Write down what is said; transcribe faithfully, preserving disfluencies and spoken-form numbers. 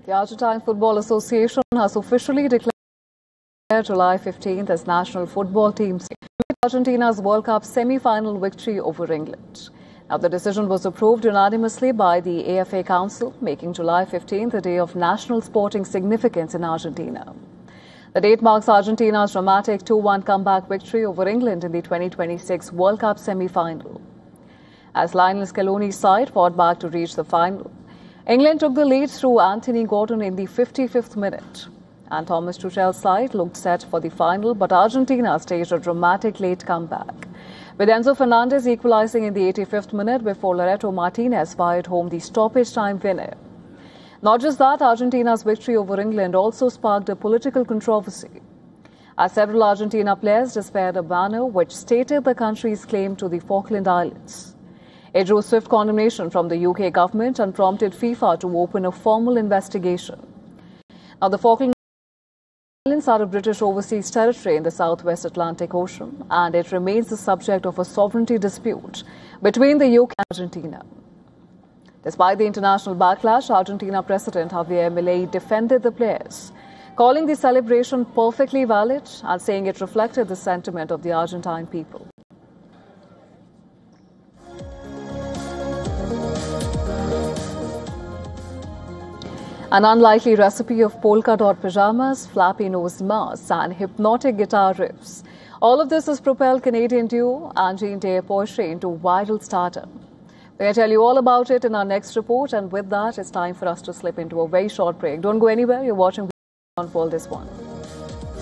The Argentine Football Association has officially declared July fifteenth as National Football Team's Day, with Argentina's World Cup semi-final victory over England. Now, the decision was approved unanimously by the A F A Council, making July fifteenth a day of national sporting significance in Argentina. The date marks Argentina's dramatic two one comeback victory over England in the twenty twenty-six World Cup semi-final. As Lionel Scaloni's side fought back to reach the final, England took the lead through Anthony Gordon in the fifty-fifth minute. And Thomas Tuchel's side looked set for the final, but Argentina staged a dramatic late comeback, with Enzo Fernandez equalizing in the eighty-fifth minute before Loreto Martinez fired home the stoppage time winner. Not just that, Argentina's victory over England also sparked a political controversy, as several Argentina players displayed a banner which stated the country's claim to the Falkland Islands. It drew swift condemnation from the U K government and prompted FIFA to open a formal investigation. Now, the Falkland Islands are a British overseas territory in the southwest Atlantic Ocean, and it remains the subject of a sovereignty dispute between the U K and Argentina. Despite the international backlash, Argentina President Javier Milei defended the players, calling the celebration perfectly valid and saying it reflected the sentiment of the Argentine people. An unlikely recipe of polka dot pajamas, flappy nose masks and hypnotic guitar riffs. All of this has propelled Canadian duo Anjin de Porsche into viral stardom. We're going to tell you all about it in our next report, and with that, it's time for us to slip into a very short break. Don't go anywhere. You're watching on World This One.